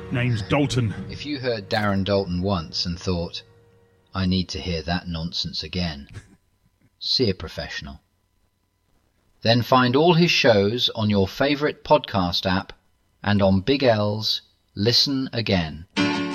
Name's Dalton. If you heard Darren Dalton once and thought, I need to hear that nonsense again, see a professional. Then find all his shows on your favourite podcast app and on Big L's Listen Again.